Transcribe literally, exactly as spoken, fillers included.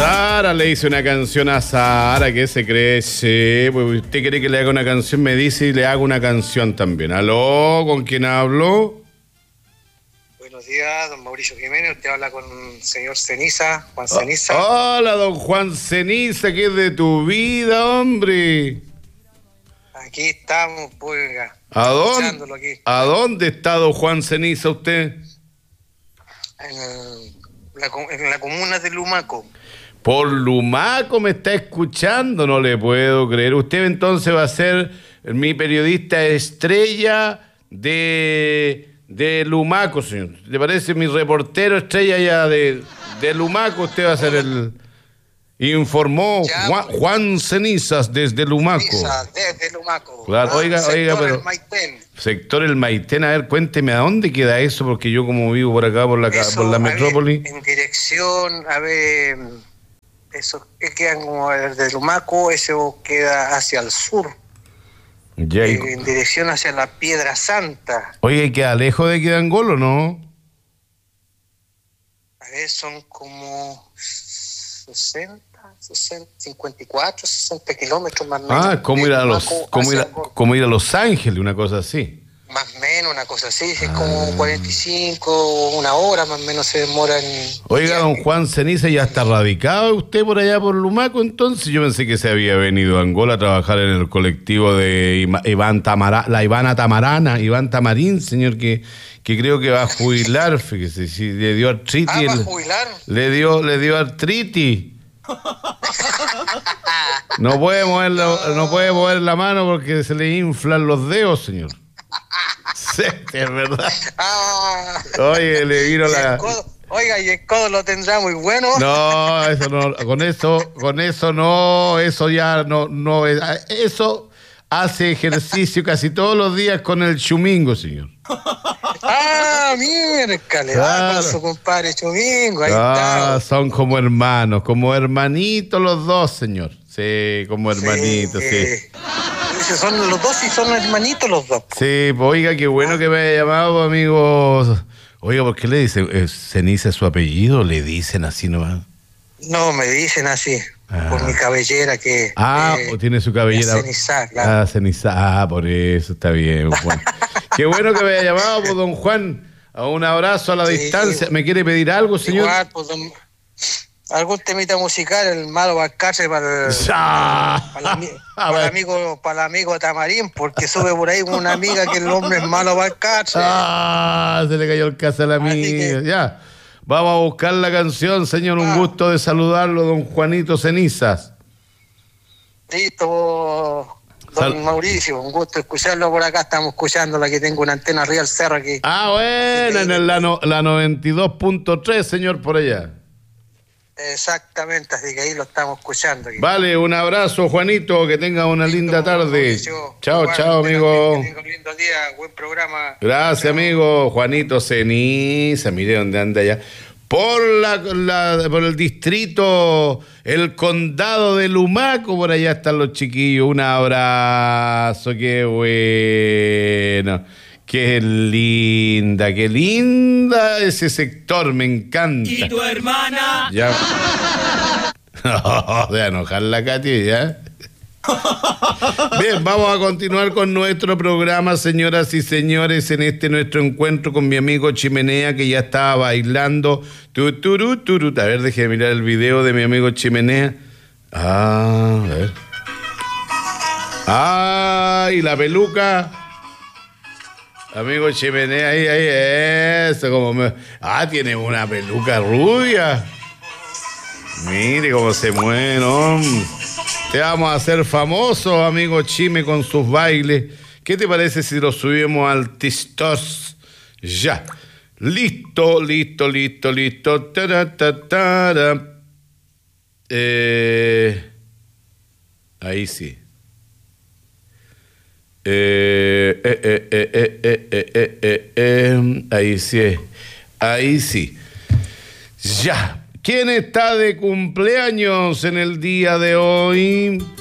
Sara le hice una canción a Sara, ¿qué se cree? Sí, pues usted quiere que le haga una canción, me dice y le hago una canción también. ¿Aló? ¿Con quién hablo? Buenos días, don Mauricio Jiménez. Usted habla con el señor Ceniza, Juan Ceniza. Oh, hola, don Juan Ceniza, ¿qué es de tu vida, hombre? Aquí estamos, pues. ¿A dónde, aquí. ¿A dónde está don Juan Ceniza usted? En, la, en la comuna de Lumaco. Por Lumaco me está escuchando, no le puedo creer. Usted entonces va a ser mi periodista estrella de, de Lumaco, señor. ¿Le parece mi reportero estrella ya de, de Lumaco? Usted va a ser el... Informó ya, Juan, Juan Cenizas desde Lumaco. Ceniza, desde Lumaco. Claro, ah, oiga, oiga, pero... El Maitén. Sector El Maitén, a ver, cuénteme, ¿a dónde queda eso? Porque yo como vivo por acá, por la, eso, por la metrópoli. Ver, en dirección, a ver... Eso queda como desde Lumaco, eso queda hacia el sur. Ya, y... En dirección hacia la Piedra Santa. Oye, ¿queda lejos de Quedangol o no? A ver, son como sesenta, sesenta, cincuenta y cuatro, sesenta kilómetros más o menos. Ah, como ir a los, como ir a, como ir a Los Ángeles, una cosa así. Más o menos, una cosa así, es como cuarenta y cinco, una hora más o menos se demora en... Oiga, don Juan Ceniza, ¿ya está radicado usted por allá por Lumaco entonces? Yo pensé que se había venido a Angola a trabajar en el colectivo de Iván Tamara, la Ivana Tamarana, Iván Tamarín, señor, que, que creo que va a jubilar, fíjese, si le dio artritis. Ah, ¿va a el, jubilar? Le dio, le dio artritis. No puede mover la, no puede mover la mano porque se le inflan los dedos, señor. Sí, es verdad. Ah, Oye, le vino la... Codo, oiga, ¿y el codo lo tendrá muy bueno? No, eso no, con eso, con eso no, eso ya no, no, eso hace ejercicio casi todos los días con el chumingo, señor. Ah, miércale, claro. Con su compadre Chumingo, ahí ah, está. Son como hermanos, como hermanitos los dos, señor. Sí, como hermanitos, sí. sí. Son los dos y son hermanitos los dos. Sí, pues, oiga, qué bueno que me haya llamado, amigos. Oiga, ¿por qué le dicen eh, Ceniza su apellido? ¿Le dicen así nomás? No, me dicen así, ah. por mi cabellera que... Ah, eh, tiene su cabellera... Ceniza, claro. Ah, Ceniza, ah, por eso, está bien, Juan. Qué bueno que me haya llamado, pues, don Juan. A un abrazo a la sí, distancia. ¿Me quiere pedir algo, señor? Igual, pues, don... algún temita musical, el malo va a cárcel para el, para, el, para, el amigo, para el amigo Tamarín, porque sube por ahí una amiga que el hombre es malo va a cárcel. Ah, se le cayó el caso a la amiga. Que... Ya, vamos a buscar la canción, señor. Un ah. gusto de saludarlo, don Juanito Cenizas. Listo, don Sal... Mauricio, un gusto escucharlo por acá. Estamos escuchándola, que tengo una antena arriba del cerro aquí. Ah, bueno, que... en el, la, no, la noventa y dos punto tres, señor, por allá. Exactamente, así que ahí lo estamos escuchando. Aquí. Vale, un abrazo, Juanito, que tenga una listo, linda tarde. Mauricio. Chao, igual, chao, amigo. Que tenga un lindo día, buen programa. Gracias, chao. Amigo. Juanito Ceniza, mire dónde anda ya. Por, la, la, por el distrito, el condado de Lumaco, por allá están los chiquillos. Un abrazo, qué bueno. Qué linda, qué linda ese sector, me encanta. ¿Y tu hermana? Ya. No, de enojar la Katy, ¿ya? Bien, vamos a continuar con nuestro programa, señoras y señores, en este nuestro encuentro con mi amigo Chimenea, que ya estaba bailando. Tu, turu, turu. A ver, déjeme mirar el video de mi amigo Chimenea. Ah, a ver. ¡Ay, la peluca! Amigo Chimenea, ahí, ahí, eso, como me... Ah, tiene una peluca rubia. Mire cómo se mueve, ¿no? Te vamos a hacer famoso, amigo Chime, con sus bailes. ¿Qué te parece si lo subimos al TikTok? Ya. Listo, listo, listo, listo. Tara, tara, tara. Eh... Ahí sí. Eh, eh, eh, eh, eh, eh, eh, eh, eh, ahí sí, ahí sí. Ya. ¿Quién está de cumpleaños en el día de hoy?